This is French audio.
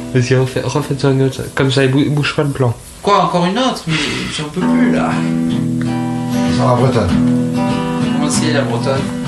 Vas-y, refaites une autre. Comme ça, bouge pas le plan. Quoi, encore une autre? Mais j'en peux plus là. Sur la bretonne. Comment c'est la bretonne?